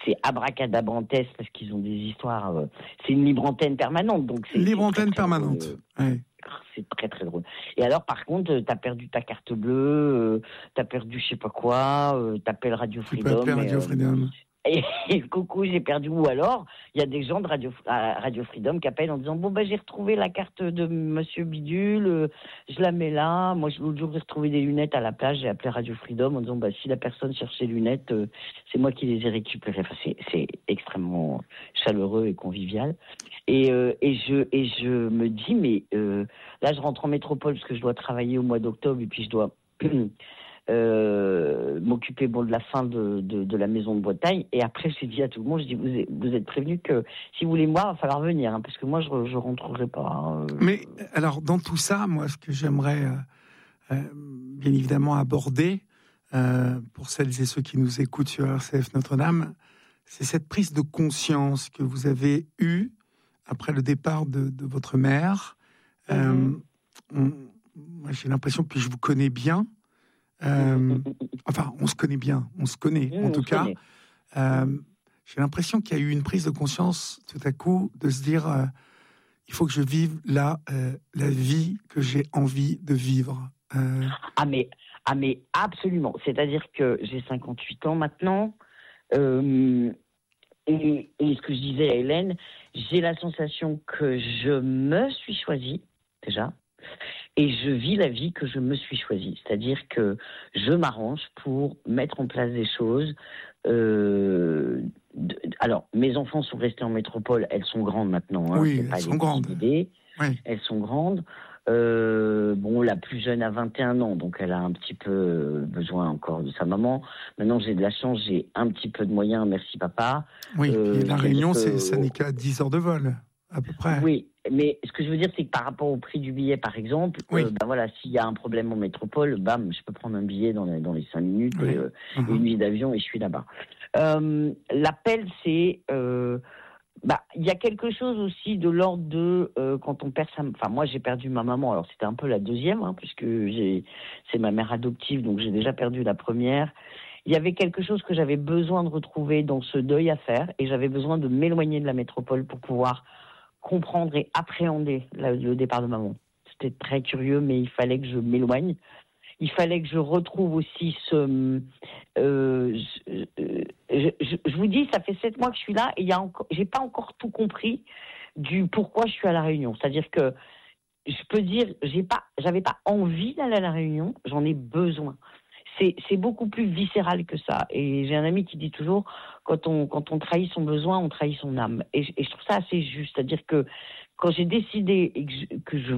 c'est abracadabrantesque parce qu'ils ont des histoires. C'est une libre antenne permanente, donc c'est libre très, antenne très permanente. drôle. Ouais. C'est très très drôle. Et alors par contre, t'as perdu ta carte bleue, t'as perdu je sais pas quoi, t'appelles Radio Tu peux Freedom. appeler Radio Freedom. Et coucou, j'ai perdu. Ou alors, il y a des gens de Radio Freedom qui appellent en disant bon j'ai retrouvé la carte de Monsieur Bidule, je la mets là. Moi l'autre jour j'ai retrouvé des lunettes à la plage, j'ai appelé Radio Freedom en disant si la personne cherche ses lunettes, c'est moi qui les ai récupérées. Enfin, c'est extrêmement chaleureux et convivial. Et je me dis mais là je rentre en métropole parce que je dois travailler au mois d'octobre et puis je dois m'occuper de la fin de la maison de Bretagne. Et après j'ai dit à tout le monde, je dis vous êtes prévenus que si vous voulez moi il va falloir venir, parce que moi je rentrerai pas. Mais alors dans tout ça, moi ce que j'aimerais bien évidemment aborder pour celles et ceux qui nous écoutent sur RCF Notre-Dame, c'est cette prise de conscience que vous avez eue après le départ de votre mère. Moi j'ai l'impression, puis je vous connais bien, enfin, on se connaît bien, en tout cas. J'ai l'impression qu'il y a eu une prise de conscience tout à coup de se dire il faut que je vive la vie que j'ai envie de vivre. Ah mais absolument. C'est-à-dire que j'ai 58 ans maintenant. Et ce que je disais à Hélène, j'ai la sensation que je me suis choisie déjà. Et je vis la vie que je me suis choisie. C'est-à-dire que je m'arrange pour mettre en place des choses. Alors, mes enfants sont restés en métropole. Elles sont grandes maintenant. Oui, elles sont grandes. Oui. Elles sont grandes. La plus jeune a 21 ans, donc elle a un petit peu besoin encore de sa maman. Maintenant, j'ai de la chance, j'ai un petit peu de moyens. Merci, papa. Oui, et la Réunion, ça n'est qu'à 10 heures de vol, à peu près. Oui. Mais ce que je veux dire, c'est que par rapport au prix du billet, par exemple, s'il y a un problème en métropole, je peux prendre un billet dans les 5 minutes et une nuit d'avion et je suis là-bas. L'appel, c'est... il y a quelque chose aussi de l'ordre de quand on perd moi j'ai perdu ma maman, alors c'était un peu la deuxième, puisque c'est ma mère adoptive, donc j'ai déjà perdu la première. Il y avait quelque chose que j'avais besoin de retrouver dans ce deuil à faire, et j'avais besoin de m'éloigner de la métropole pour pouvoir comprendre et appréhender le départ de maman. C'était très curieux, mais il fallait que je m'éloigne. Il fallait que je retrouve aussi je vous dis, ça fait 7 mois que je suis là et j'ai pas encore tout compris du pourquoi je suis à La Réunion. C'est-à-dire que je peux dire, j'avais pas envie d'aller à La Réunion, j'en ai besoin. C'est beaucoup plus viscéral que ça. Et j'ai un ami qui dit toujours, quand on trahit son besoin, on trahit son âme. Et je trouve ça assez juste. C'est-à-dire que quand j'ai décidé que je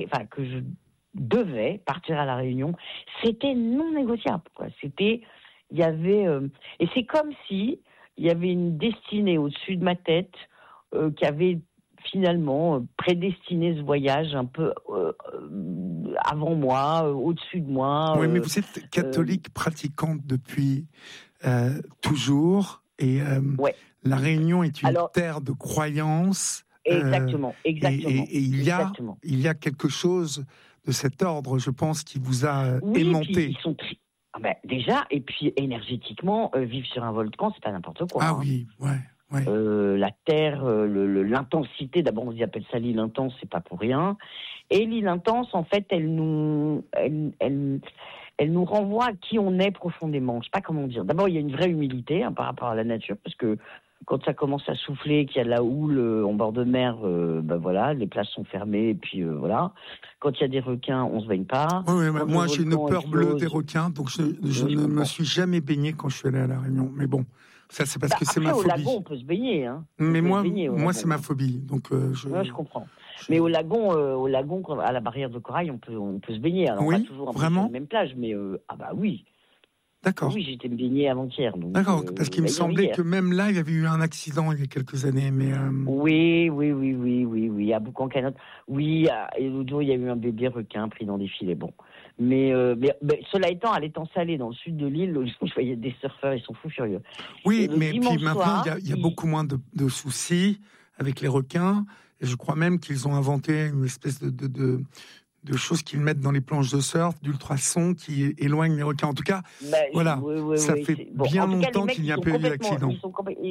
devais partir à La Réunion, c'était non négociable, quoi. Il y avait, et c'est comme si il y avait une destinée au-dessus de ma tête qui avait finalement prédestiné ce voyage un peu avant moi, au-dessus de moi. Oui, mais vous êtes catholique pratiquante depuis toujours, et La Réunion est une terre de croyance. Exactement. Et il y a quelque chose de cet ordre, je pense, qui vous a aimanté. Ils sont déjà, et puis énergétiquement, vivre sur un volcan, c'est pas n'importe quoi. Ah oui, ouais. La terre, l'intensité, d'abord on appelle ça l'île intense, c'est pas pour rien. Et l'île intense, en fait, elle nous renvoie à qui on est profondément. Je sais pas comment dire. D'abord, il y a une vraie humilité par rapport à la nature, parce que quand ça commence à souffler, qu'il y a de la houle en bord de mer, les plages sont fermées, et puis voilà. Quand il y a des requins, on se baigne pas. Oui, moi j'ai une peur bleue des requins, donc je ne me suis jamais baigné quand je suis allé à La Réunion. Mais bon, ça c'est parce que c'est ma phobie. Au lagon, on peut se baigner. Mais moi c'est ma phobie, donc je comprends. Mais au lagon, à la barrière de corail, on peut se baigner. Alors, oui, pas toujours vraiment sur la même plage, mais oui. D'accord. Oui, j'étais me baigner avant-hier. D'accord, parce qu'il me semblait que même là, il y avait eu un accident il y a quelques années. Mais Oui, à Boucan-Canotte. Oui, et l'autre jour, il y a eu un bébé requin pris dans des filets. Bon. Mais cela étant, à l'étang salé, dans le sud de l'île, l'autre jour, je voyais des surfeurs, ils sont fous furieux. Oui, mais puis maintenant, il y a beaucoup moins de soucis avec les requins. Et je crois même qu'ils ont inventé une espèce de choses qu'ils mettent dans les planches de surf, d'ultrasons qui éloignent les requins. En tout cas, ça fait bien longtemps qu'il n'y a pas eu d'accident.